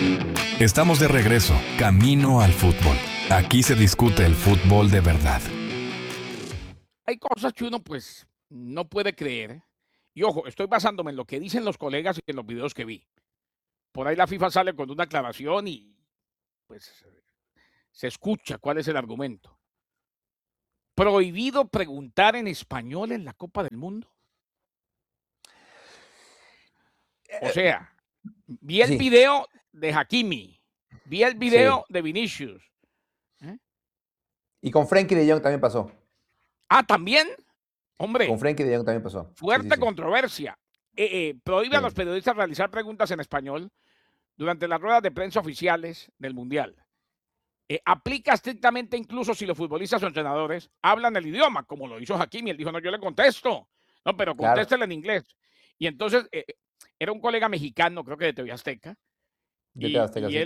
Estamos de regreso, camino al fútbol. Aquí se discute el fútbol de verdad. Hay cosas que uno pues no puede creer. Y ojo, estoy basándome en lo que dicen los colegas y en los videos que vi. Por ahí la FIFA sale con una aclaración y pues se escucha cuál es el argumento. ¿Prohibido preguntar en español en la Copa del Mundo? O sea, vi el Sí. video de Hakimi, vi el video Sí. de Vinicius. ¿eh? Y con Frenkie de Jong también pasó. Ah, también, Con hombre, Frenkie de Jong también pasó. Sí, sí, fuerte sí. controversia. Prohíbe a los Sí. periodistas realizar preguntas en español durante las ruedas de prensa oficiales del Mundial. Aplica estrictamente incluso si los futbolistas o entrenadores hablan el idioma, como lo hizo Hakimi. Él dijo, no, yo le contesto. No, pero Claro. contéstele en inglés. Y entonces, era un colega mexicano, creo que de TV Azteca, De TV y, Azteca, y sí.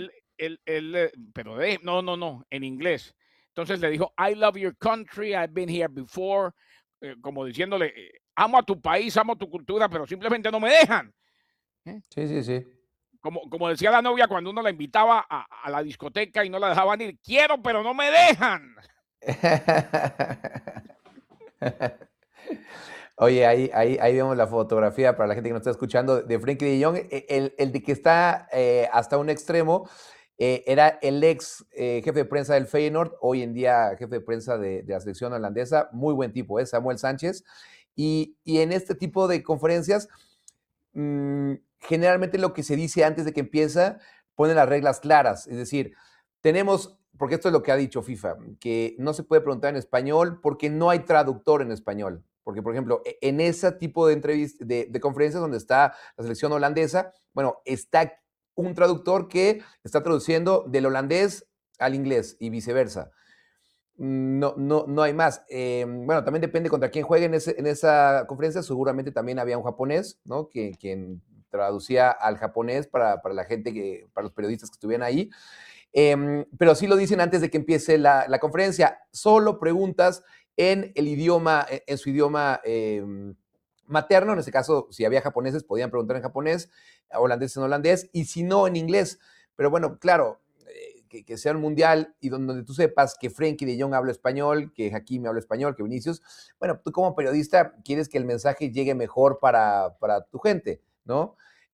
no, en inglés. Entonces le dijo, I love your country, I've been here before, como diciéndole, amo a tu país, amo tu cultura, pero simplemente no me dejan. ¿eh? Sí, sí, sí. Como decía la novia cuando uno la invitaba a la discoteca y no la dejaban ir, quiero, pero no me dejan. Oye, ahí vemos la fotografía para la gente que nos está escuchando de Frenkie de Jong. El de que está hasta un extremo era el ex jefe de prensa del Feyenoord, hoy en día jefe de prensa de la selección holandesa. Muy buen tipo, Samuel Sánchez. Y en este tipo de conferencias, generalmente lo que se dice antes de que empieza pone las reglas claras. Es decir, tenemos, porque esto es lo que ha dicho FIFA, que no se puede preguntar en español porque no hay traductor en español. Porque, por ejemplo, en ese tipo de entrevistas, de conferencias donde está la selección holandesa, bueno, está un traductor que está traduciendo del holandés al inglés y viceversa. No hay más. Bueno, también depende contra quién juegue en esa conferencia. Seguramente también había un japonés, ¿no? Quien traducía al japonés para la gente, para los periodistas que estuvieran ahí. Pero sí lo dicen antes de que empiece la conferencia. Solo preguntas en el idioma, en su idioma materno. En este caso, si había japoneses, podían preguntar en japonés, holandeses en holandés, y si no, en inglés. Pero bueno, claro, que sea un mundial y donde tú sepas que Frenkie de Jong habla español, que Hakimi habla español, que Vinicius, bueno, tú como periodista quieres que el mensaje llegue mejor para tu gente, ¿no?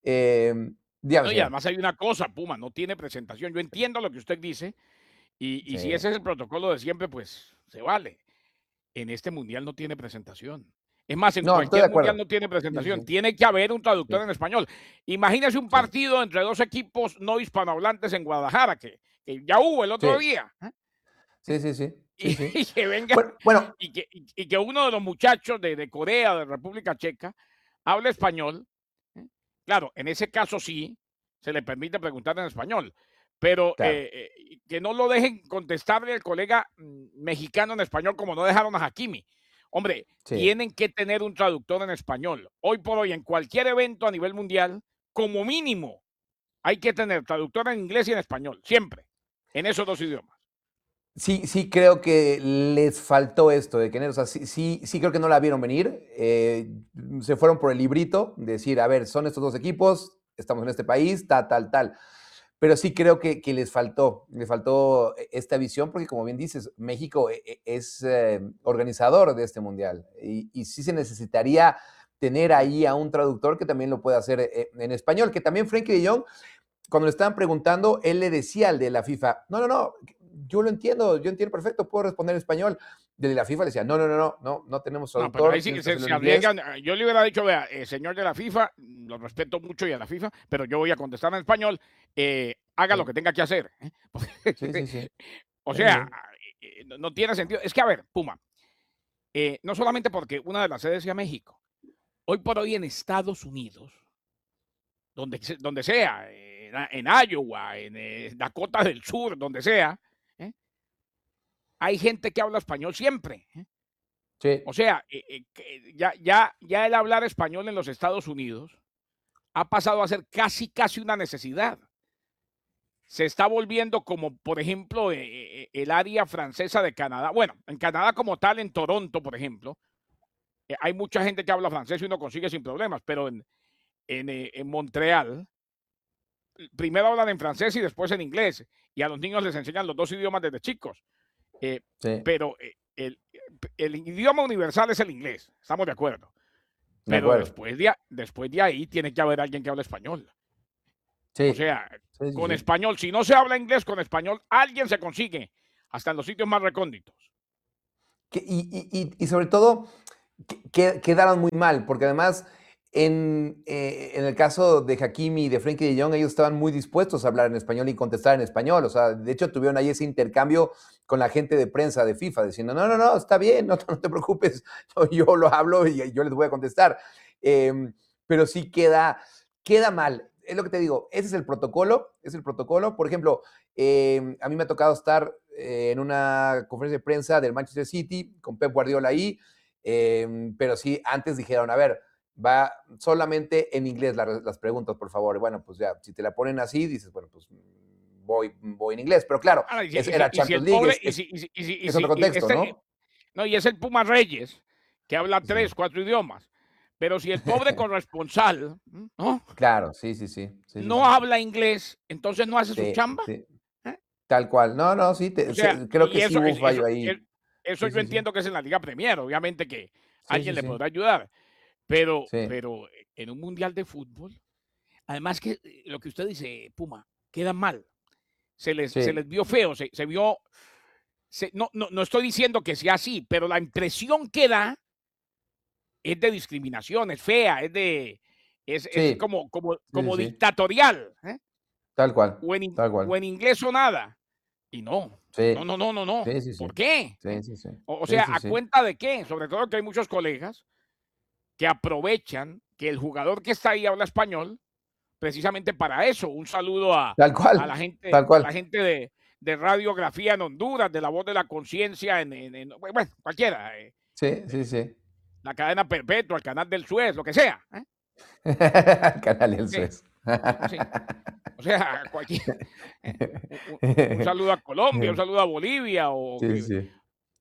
Dígame, No, y señor. además hay una cosa, Puma, no tiene presentación. Yo entiendo lo que usted dice, y si Sí. ese es el protocolo de siempre, pues se vale. En este mundial no tiene presentación. Es más, en No, estoy de cualquier mundial acuerdo. no tiene Sí, sí, presentación. sí. Tiene que haber un traductor Sí, en español. Imagínese un sí. partido entre dos equipos no hispanohablantes en Guadalajara, que ya hubo el otro Sí, día. sí, sí, sí. Y, Sí, sí. y que venga, Bueno, y que uno de los muchachos de Corea, de República Checa, hable español. ¿eh? Claro, en ese caso sí, se le permite preguntar en español, pero claro. que no lo dejen contestarle al colega mexicano en español como no dejaron a Hakimi. Hombre, Sí. tienen que tener un traductor en español. Hoy por hoy, en cualquier evento a nivel mundial, como mínimo, hay que tener traductor en inglés y en español, siempre, en esos dos idiomas. Sí, sí creo que les faltó esto de que, o sea, sí creo que no la vieron venir. Se fueron por el librito, decir, a ver, son estos dos equipos, estamos en este país, tal. Pero sí creo que les faltó esta visión, porque como bien dices, México es organizador de este mundial y sí se necesitaría tener ahí a un traductor que también lo pueda hacer en español, que también Frenkie de Jong, cuando le estaban preguntando, él le decía al de la FIFA, no, yo entiendo perfecto, puedo responder en español. De la FIFA le decía, no tenemos No, pero ahí traductor, sí tienes que se, hacerlo se en inglés. arriesgan. Yo le hubiera dicho, vea, señor de la FIFA, lo respeto mucho y a la FIFA, pero yo voy a contestar en español, haga lo Sí, que tenga que hacer. sí, sí. O Sí, sea, sí. no tiene sentido. Es que, a ver, Puma, no solamente porque una de las sedes sea México, hoy por hoy en Estados Unidos, donde sea, en Iowa, en Dakota del Sur, donde sea, ¿eh? Hay gente que habla español siempre. Sí, O sea, ya el hablar español en los Estados Unidos ha pasado a ser casi una necesidad. Se está volviendo como, por ejemplo, el área francesa de Canadá. Bueno, en Canadá como tal, en Toronto, por ejemplo, hay mucha gente que habla francés y uno consigue sin problemas, pero en Montreal primero hablan en francés y después en inglés, y a los niños les enseñan los dos idiomas desde chicos. Sí, Pero el idioma universal es el inglés, estamos de acuerdo. de Pero acuerdo. después de ahí tiene que haber alguien que hable español. O Sí, sea, sí, sí, con sí. español, si no se habla inglés, con español, alguien se consigue, hasta en los sitios más recónditos. Y sobre todo, quedaron muy mal, porque además en el caso de Hakimi y de Frenkie de Jong, ellos estaban muy dispuestos a hablar en español y contestar en español. O sea, de hecho tuvieron ahí ese intercambio con la gente de prensa de FIFA, diciendo, no, no, no, está bien, no, no te preocupes, yo lo hablo y yo les voy a contestar. Pero sí queda mal. Es lo que te digo, ese es el protocolo, es el protocolo. Por ejemplo, a mí me ha tocado estar en una conferencia de prensa del Manchester City con Pep Guardiola ahí, pero sí, antes dijeron, a ver, va solamente en inglés las preguntas, por favor. Bueno, pues ya, si te la ponen así, dices, bueno, pues voy en inglés. Pero claro, Ahora, era y si Champions el League, pobre, es otro contexto, ¿no? no, y es el Puma Reyes, que habla Sí. 3, 4 idiomas. Pero si el pobre corresponsal, ¿no? Claro, sí, sí, sí, sí, sí, No sí. habla inglés, entonces no hace su Sí, chamba. sí, ¿Eh? tal cual. No, no, sí, O sea, creo que sí hubo un fallo ahí. eso Sí, yo sí, sí. entiendo que es en la Liga Premier, obviamente que Sí, alguien sí, le sí. podrá ayudar, pero, Sí, pero en un mundial de fútbol, además que lo que usted dice, Puma, queda mal, se sí, les vio feo, se vio, no estoy diciendo que sea así, pero la impresión que da es de discriminación, es fea, es sí, sí, sí, como sí. dictatorial, ¿eh? Tal cual, tal O cual. en inglés o nada. Y no, no, Sí, no, no, no, no. sí, sí, sí. ¿Por qué? Sí, sí, sí. O Sí, sea, sí, ¿a sí. cuenta de qué? Sobre todo que hay muchos colegas que aprovechan que el jugador que está ahí habla español precisamente para eso. Un saludo Tal cual, tal a la cual. gente de radiografía en Honduras, de la voz de la conciencia bueno, cualquiera, Sí, sí, sí. la cadena perpetua, el canal del Suez, lo que sea. Canal El Sí, Suez. sí. O sea, cualquier, un saludo a Colombia, un saludo a Bolivia, Sí, sí.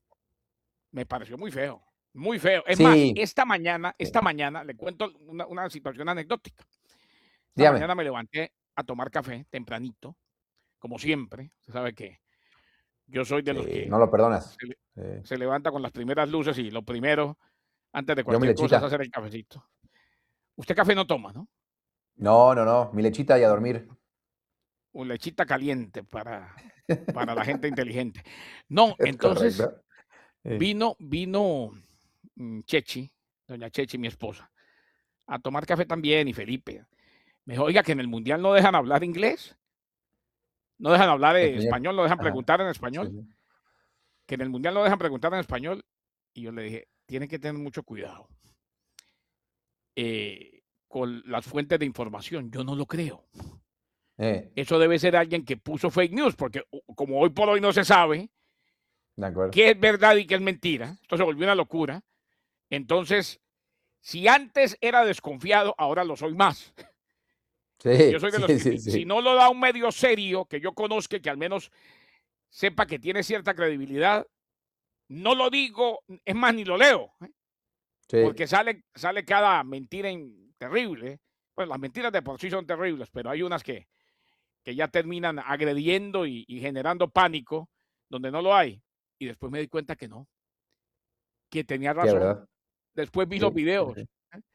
me pareció muy feo, muy feo. Es más, Sí, esta sí. mañana, le cuento una situación anecdótica. Esta Dígame. mañana me levanté a tomar café tempranito, como siempre. Usted sabe que yo soy de los Sí, que no lo perdonas. se, le- Sí. se levanta con las primeras luces y lo primero, antes de Yo mi cualquier cosa, es lechita. hacer el cafecito. Usted café no toma, ¿no? No, no, no, mi lechita y a dormir. O lechita caliente para la gente inteligente. No, Es entonces correcto. Sí. vino Chechi, doña Chechi, mi esposa, a tomar café también, y Felipe. Me dijo, oiga, que en el Mundial no dejan hablar inglés, no dejan hablar Español. español, no dejan Ajá. preguntar en Sí, español, sí. que en el Mundial no dejan preguntar en español. Y yo le dije, tienen que tener mucho cuidado con las fuentes de información. Yo no lo creo. Eh, Eso debe ser alguien que puso fake news, porque como hoy por hoy no se sabe de acuerdo. qué es verdad y qué es mentira, esto se volvió una locura. Entonces, si antes era desconfiado, ahora lo soy más. Yo Sí, soy de los sí, que sí, si sí. no lo da un medio serio que yo conozca, que al menos sepa que tiene cierta credibilidad, no lo digo, es más, ni lo leo, Sí, porque sale cada mentira terrible. Pues las mentiras de por sí son terribles, pero hay unas que ya terminan agrediendo y generando pánico donde no lo hay. Y después me di cuenta que no, que tenía sí, es razón. verdad. Después vi los Sí, sí, videos. sí.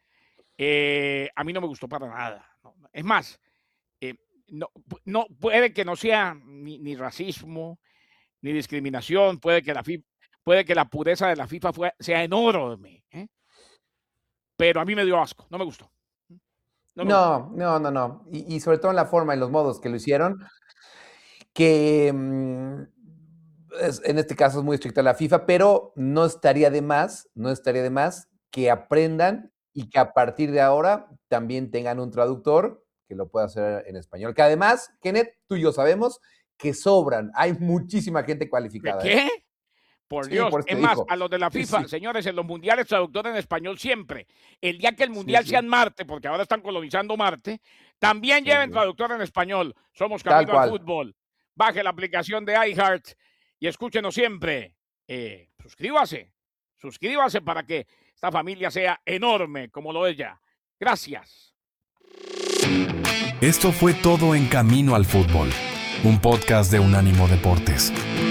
A mí no me gustó para nada. No. Es más, eh, no, puede que no sea ni racismo, ni discriminación, puede que la pureza de la FIFA sea enorme, pero a mí me dio asco, no me gustó, no me gustó. No, no, no, no. Y sobre todo en la forma y los modos que lo hicieron, que en este caso es muy estricta la FIFA, pero no estaría de más, no estaría de más que aprendan y que a partir de ahora también tengan un traductor que lo pueda hacer en español. Que además, Kenneth, tú y yo sabemos que sobran. Hay muchísima gente ¿De cualificada, ¿eh? qué? Por Sí, Dios. por eso Es te más, digo. a los de la Sí, FIFA, sí, señores, en los mundiales traductor en español siempre. El día que el sí, mundial sea sí, en Marte, porque ahora están colonizando Marte, también sí, lleven sí. traductor en español. Somos Tal Camino al cual. Fútbol. Baje la aplicación de iHeart y escúchenos siempre. Suscríbase, suscríbase para que esta familia sea enorme como lo es ya. Gracias. Esto fue todo en Camino al Fútbol, un podcast de Unánimo Deportes.